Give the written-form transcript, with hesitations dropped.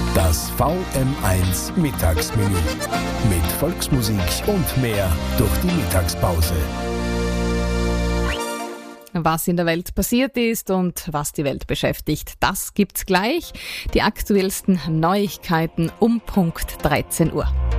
Das VM1 Mittagsmenü. Mit Volksmusik und mehr durch die Mittagspause. Was in der Welt passiert ist und was die Welt beschäftigt, das gibt's gleich. Die aktuellsten Neuigkeiten um Punkt 13 Uhr.